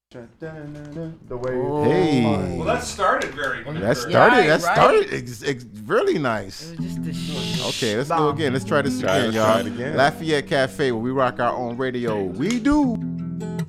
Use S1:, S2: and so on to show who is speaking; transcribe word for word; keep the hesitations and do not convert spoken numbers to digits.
S1: The way.
S2: Hey.
S3: Well, that started very good.
S2: That
S3: Very-
S2: started.
S4: right,
S2: that
S4: right.
S2: started ex, ex, really nice.
S4: It was just a sh-
S2: Okay, let's go
S4: bomb.
S2: again. Let's try this
S1: Try it,
S2: again,
S1: try
S2: y'all.
S1: it again.
S2: Lafayette Cafe, where we rock our own radio. We do.